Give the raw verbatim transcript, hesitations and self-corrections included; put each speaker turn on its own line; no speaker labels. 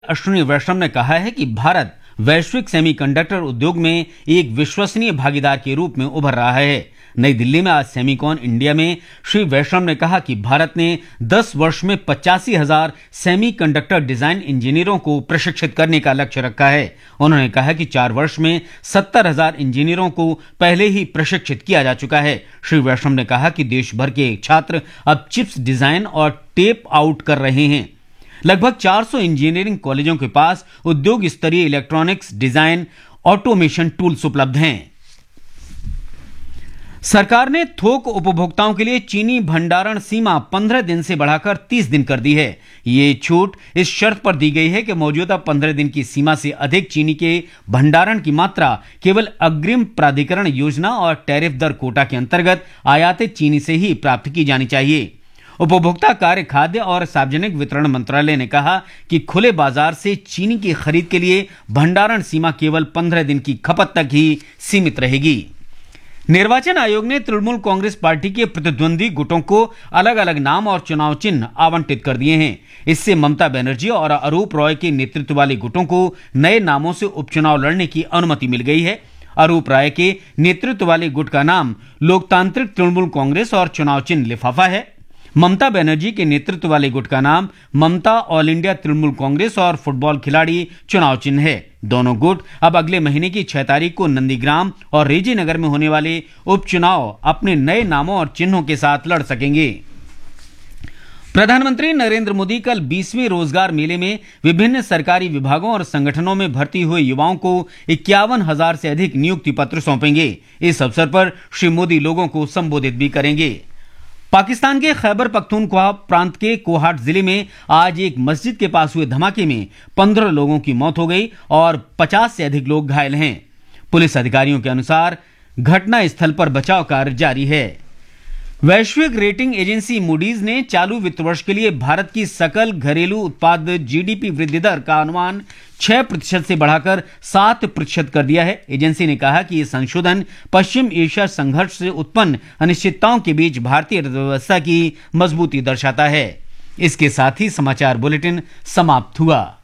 अश्विनी वैष्णव ने कहा है कि भारत वैश्विक सेमीकंडक्टर उद्योग में एक विश्वसनीय भागीदार के रूप में उभर रहा है। नई दिल्ली में आज सेमीकॉन इंडिया में श्री वैष्णव ने कहा कि भारत ने दस वर्ष में पचासी हजार सेमीकंडक्टर डिजाइन इंजीनियरों को प्रशिक्षित करने का लक्ष्य रखा है। उन्होंने कहा कि चार वर्ष में सत्तर हजार इंजीनियरों को पहले ही प्रशिक्षित किया जा चुका है। श्री वैष्णव ने कहा कि देश भर के छात्र अब चिप्स डिजाइन और टेप आउट कर रहे हैं। लगभग चार सौ इंजीनियरिंग कॉलेजों के पास उद्योग स्तरीय इलेक्ट्रॉनिक्स डिजाइन ऑटोमेशन टूल्स उपलब्ध हैं। सरकार ने थोक उपभोक्ताओं के लिए चीनी भंडारण सीमा पंद्रह दिन से बढ़ाकर तीस दिन कर दी है। ये छूट इस शर्त पर दी गई है कि मौजूदा पंद्रह दिन की सीमा से अधिक चीनी के भंडारण की मात्रा केवल अग्रिम प्राधिकरण योजना और टैरिफ दर कोटा के अंतर्गत आयातित चीनी से ही प्राप्त की जानी चाहिए। उपभोक्ता कार्य, खाद्य और सार्वजनिक वितरण मंत्रालय ने कहा कि खुले बाजार से चीनी की खरीद के लिए भंडारण सीमा केवल पंद्रह दिन की खपत तक ही सीमित रहेगी। निर्वाचन आयोग ने तृणमूल कांग्रेस पार्टी के प्रतिद्वंदी गुटों को अलग अलग नाम और चुनाव चिन्ह आवंटित कर दिए हैं। इससे ममता बनर्जी और अरूप रॉय के नेतृत्व वाले गुटों को नए नामों से उपचुनाव लड़ने की अनुमति मिल गई है। अरूप राय के नेतृत्व वाले गुट का नाम लोकतांत्रिक तृणमूल कांग्रेस और चुनाव चिन्ह लिफाफा है। ममता बनर्जी के नेतृत्व वाले गुट का नाम ममता ऑल इंडिया तृणमूल कांग्रेस और फुटबॉल खिलाड़ी चुनाव चिन्ह है। दोनों गुट अब अगले महीने की छह तारीख को नंदीग्राम और रेजी नगर में होने वाले उपचुनाव अपने नए नामों और चिन्हों के साथ लड़ सकेंगे। प्रधानमंत्री नरेंद्र मोदी कल बीसवें रोजगार मेले में विभिन्न सरकारी विभागों और संगठनों में भर्ती हुए युवाओं को इक्यावन हजार से अधिक नियुक्ति पत्र सौंपेंगे। इस अवसर पर श्री मोदी लोगों को संबोधित भी करेंगे। पाकिस्तान के खैबर पख्तूनख्वा प्रांत के कोहाट जिले में आज एक मस्जिद के पास हुए धमाके में पंद्रह लोगों की मौत हो गई और पचास से अधिक लोग घायल हैं। पुलिस अधिकारियों के अनुसार घटना स्थल पर बचाव कार्य जारी है। वैश्विक रेटिंग एजेंसी मूडीज ने चालू वित्त वर्ष के लिए भारत की सकल घरेलू उत्पाद जीडीपी वृद्धि दर का अनुमान छह प्रतिशत से बढ़ाकर सात प्रतिशत कर दिया है। एजेंसी ने कहा कि यह संशोधन पश्चिम एशिया संघर्ष से उत्पन्न अनिश्चितताओं के बीच भारतीय अर्थव्यवस्था की मजबूती दर्शाता है। इसके साथ ही समाचार बुलेटिन समाप्त हुआ।